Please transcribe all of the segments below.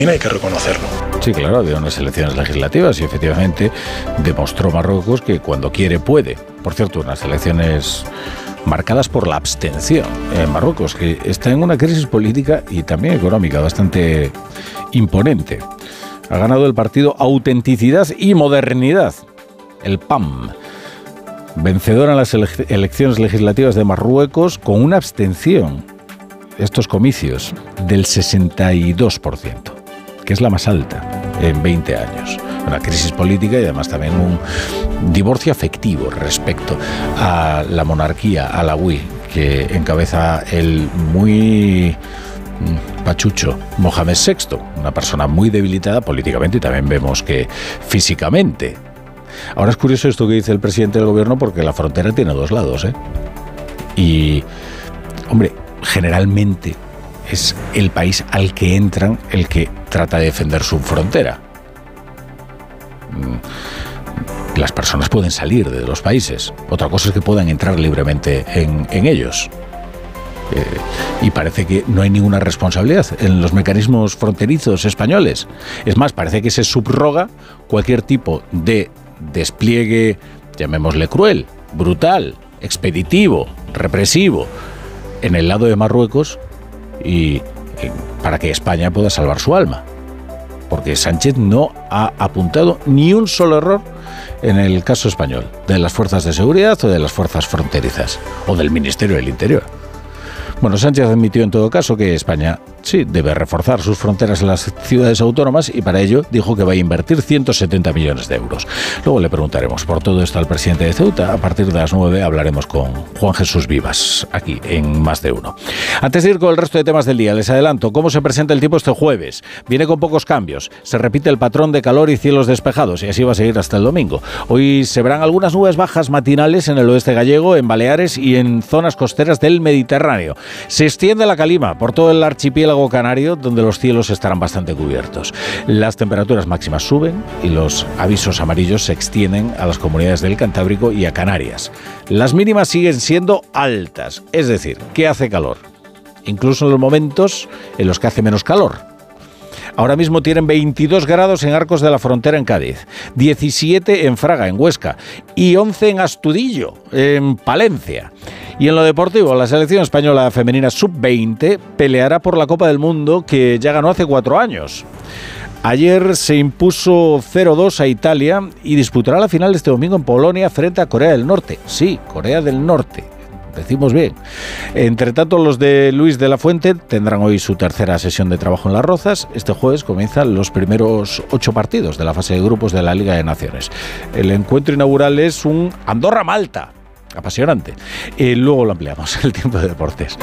Hay que reconocerlo. Sí, claro, había unas elecciones legislativas y efectivamente demostró Marruecos que cuando quiere puede. Por cierto, unas elecciones marcadas por la abstención en Marruecos, que está en una crisis política y también económica bastante imponente. Ha ganado el partido Autenticidad y Modernidad, el PAM, vencedor en las elecciones legislativas de Marruecos con una abstención, estos comicios, del 62%. Que es la más alta en 20 años. Una crisis política y además también un divorcio afectivo respecto a la monarquía alawí que encabeza el muy pachucho Mohamed VI, una persona muy debilitada políticamente y también vemos que físicamente. Ahora es curioso esto que dice el presidente del gobierno porque la frontera tiene dos lados, ¿eh? Y, hombre, generalmente es el país al que entran el que trata de defender su frontera. Las personas pueden salir de los países. Otra cosa es que puedan entrar libremente en ellos. Y parece que no hay ninguna responsabilidad en los mecanismos fronterizos españoles. Es más, parece que se subroga cualquier tipo de despliegue, llamémosle cruel, brutal, expeditivo, represivo, en el lado de Marruecos y para que España pueda salvar su alma. Porque Sánchez no ha apuntado ni un solo error en el caso español, de las fuerzas de seguridad o de las fuerzas fronterizas, o del Ministerio del Interior. Bueno, Sánchez admitió en todo caso que España sí debe reforzar sus fronteras en las ciudades autónomas y para ello dijo que va a invertir 170 millones de euros. Luego le preguntaremos por todo esto al presidente de Ceuta. A partir de las 9 hablaremos con Juan Jesús Vivas, aquí en Más de Uno. Antes de ir con el resto de temas del día, les adelanto cómo se presenta el tiempo este jueves. Viene con pocos cambios. Se repite el patrón de calor y cielos despejados y así va a seguir hasta el domingo. Hoy se verán algunas nubes bajas matinales en el oeste gallego, en Baleares y en zonas costeras del Mediterráneo. Se extiende la calima por todo el archipiélago canario, donde los cielos estarán bastante cubiertos. Las temperaturas máximas suben y los avisos amarillos se extienden a las comunidades del Cantábrico y a Canarias. Las mínimas siguen siendo altas, es decir, que hace calor, incluso en los momentos en los que hace menos calor. Ahora mismo tienen 22 grados en Arcos de la Frontera en Cádiz, 17 en Fraga, en Huesca, y 11 en Astudillo, en Palencia. Y en lo deportivo, la selección española femenina sub-20 peleará por la Copa del Mundo que ya ganó hace 4 años. Ayer se impuso 0-2 a Italia y disputará la final este domingo en Polonia frente a Corea del Norte. Sí, Corea del Norte. Decimos bien. Entre tanto, los de Luis de la Fuente tendrán hoy su tercera sesión de trabajo en Las Rozas. Este jueves comienzan los primeros 8 partidos de la fase de grupos de la Liga de Naciones. El encuentro inaugural es un Andorra-Malta. Apasionante. Luego lo ampliamos, el tiempo de deportes.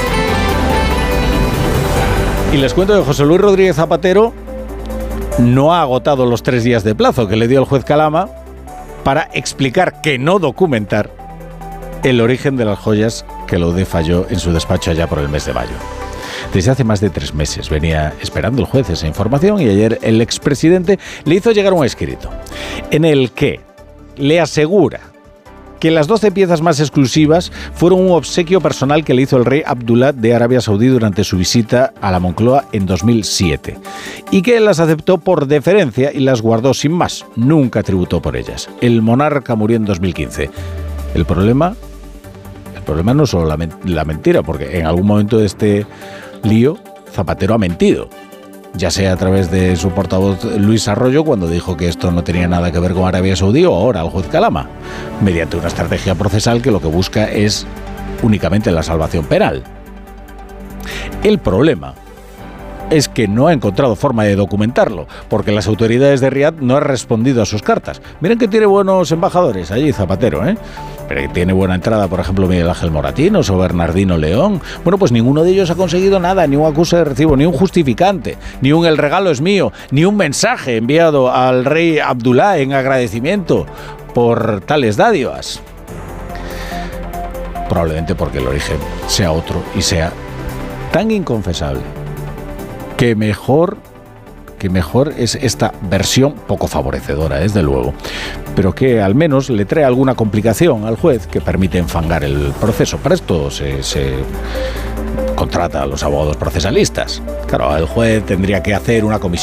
Y les cuento que José Luis Rodríguez Zapatero no ha agotado los 3 días de plazo que le dio el juez Calama para explicar que no documentar el origen de las joyas que Lode falló en su despacho allá por el mes de mayo. Desde hace más de 3 meses venía esperando el juez esa información y ayer el expresidente le hizo llegar un escrito en el que le asegura que las 12 piezas más exclusivas fueron un obsequio personal que le hizo el rey Abdullah de Arabia Saudí durante su visita a la Moncloa en 2007 y que él las aceptó por deferencia y las guardó sin más, nunca tributó por ellas. El monarca murió en 2015. El problema no es solo la mentira, porque en algún momento de este lío Zapatero ha mentido, ya sea a través de su portavoz Luis Arroyo cuando dijo que esto no tenía nada que ver con Arabia Saudí, o ahora el juez Calama, mediante una estrategia procesal que lo que busca es únicamente la salvación penal. El problema es que no ha encontrado forma de documentarlo, porque las autoridades de Riad no han respondido a sus cartas. Miren que tiene buenos embajadores allí Zapatero, ¿eh? Pero que tiene buena entrada, por ejemplo, Miguel Ángel Moratinos o Bernardino León. Bueno, pues ninguno de ellos ha conseguido nada, ni un acuse de recibo, ni un justificante, ni un el regalo es mío, ni un mensaje enviado al rey Abdullah en agradecimiento por tales dádivas. Probablemente porque el origen sea otro y sea tan inconfesable que mejor es esta versión poco favorecedora, desde luego, pero que al menos le trae alguna complicación al juez que permite enfangar el proceso. Para esto se contrata a los abogados procesalistas. Claro, el juez tendría que hacer una comisión